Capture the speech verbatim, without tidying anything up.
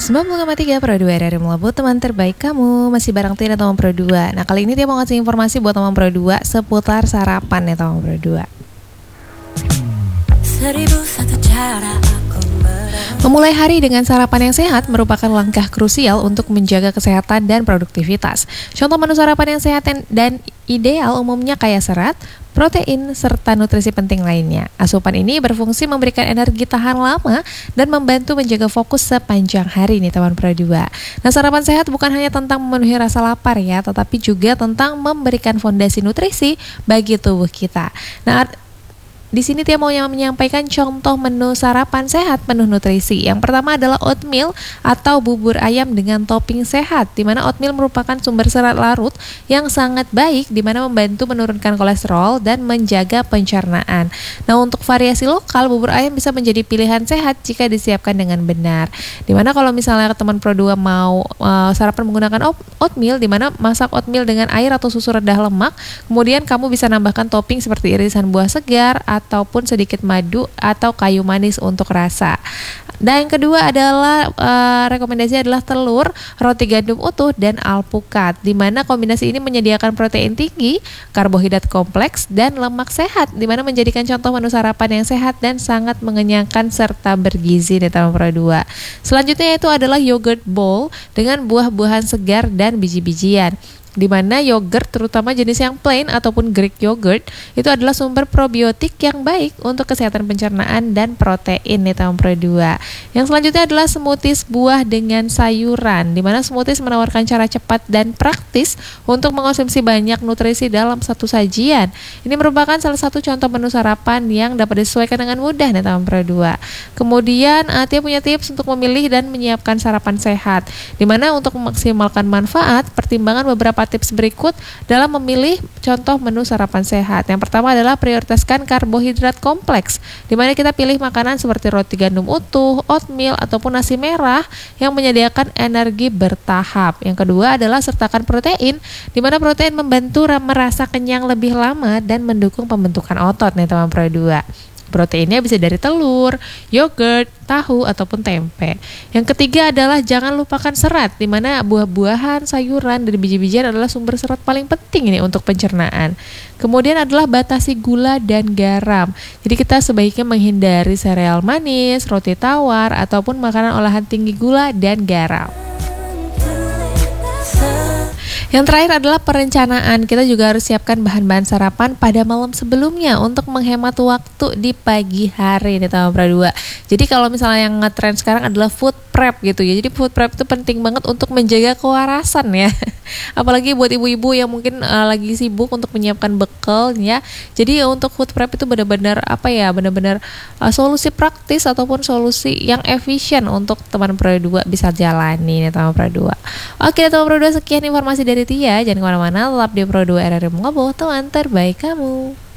sembilan puluh koma tiga Pro dua R R I Melabu, teman terbaik kamu. Masih bareng Tina teman Pro dua. Nah, kali ini dia mau ngasih informasi buat teman Pro dua seputar sarapan ya teman Pro dua. Memulai hari dengan sarapan yang sehat merupakan langkah krusial untuk menjaga kesehatan dan produktivitas. Contoh menu sarapan yang sehat dan ideal umumnya kaya serat, protein, serta nutrisi penting lainnya. Asupan ini berfungsi memberikan energi tahan lama dan membantu menjaga fokus sepanjang hari nih teman Pro dua. Nah, sarapan sehat bukan hanya tentang memenuhi rasa lapar ya, tetapi juga tentang memberikan fondasi nutrisi bagi tubuh kita. Nah, di sini dia mau menyampaikan contoh menu sarapan sehat penuh nutrisi. Yang pertama adalah oatmeal atau bubur ayam dengan topping sehat, di mana oatmeal merupakan sumber serat larut yang sangat baik, di mana membantu menurunkan kolesterol dan menjaga pencernaan. Nah, untuk variasi lokal, bubur ayam bisa menjadi pilihan sehat jika disiapkan dengan benar. Di mana kalau misalnya teman Pro dua mau uh, sarapan menggunakan oatmeal, di mana masak oatmeal dengan air atau susu rendah lemak, kemudian kamu bisa nambahkan topping seperti irisan buah segar ataupun sedikit madu atau kayu manis untuk rasa. Dan yang kedua adalah uh, rekomendasi adalah telur, roti gandum utuh, dan alpukat, di mana kombinasi ini menyediakan protein tinggi, karbohidrat kompleks, dan lemak sehat, di mana menjadikan contoh menu sarapan yang sehat dan sangat mengenyangkan serta bergizi nih teman Pro dua. Selanjutnya itu adalah yogurt bowl dengan buah-buahan segar dan biji-bijian, di mana yogurt terutama jenis yang plain ataupun Greek yogurt itu adalah sumber probiotik yang baik untuk kesehatan pencernaan dan protein nih teman Pro dua. Yang selanjutnya adalah smoothies buah dengan sayuran, di mana smoothies menawarkan cara cepat dan praktis untuk mengonsumsi banyak nutrisi dalam satu sajian. Ini merupakan salah satu contoh menu sarapan yang dapat disesuaikan dengan mudah nih teman Pro dua. Kemudian Tia punya tips untuk memilih dan menyiapkan sarapan sehat, di mana untuk memaksimalkan manfaat, pertimbangan beberapa tips berikut dalam memilih contoh menu sarapan sehat. Yang pertama adalah prioritaskan karbohidrat kompleks, di mana kita pilih makanan seperti roti gandum utuh, oatmeal, ataupun nasi merah yang menyediakan energi bertahap. Yang kedua adalah sertakan protein, di mana protein membantu merasa kenyang lebih lama dan mendukung pembentukan otot nih teman Pro dua. Proteinnya bisa dari telur, yogurt, tahu, ataupun tempe. Yang ketiga adalah jangan lupakan serat, di mana buah-buahan, sayuran, dan biji-bijian adalah sumber serat paling penting ini untuk pencernaan. Kemudian adalah batasi gula dan garam. Jadi kita sebaiknya menghindari sereal manis, roti tawar, ataupun makanan olahan tinggi gula dan garam. Yang terakhir adalah perencanaan. Kita juga harus siapkan bahan-bahan sarapan pada malam sebelumnya untuk menghemat waktu di pagi hari nih teman Pro dua. Jadi kalau misalnya yang ngetrend sekarang adalah food prep gitu ya. Jadi food prep itu penting banget untuk menjaga kewarasan ya. Apalagi buat ibu-ibu yang mungkin uh, lagi sibuk untuk menyiapkan bekal ya. Jadi untuk food prep itu benar-benar apa ya, benar-benar uh, solusi praktis ataupun solusi yang efisien untuk teman Pro dua bisa jalani nih teman Pro dua. Oke teman Pro dua, sekian informasi dari Tia. Jangan kemana-mana, tetap di Pro dua R R I Melabu, teman terbaik kamu.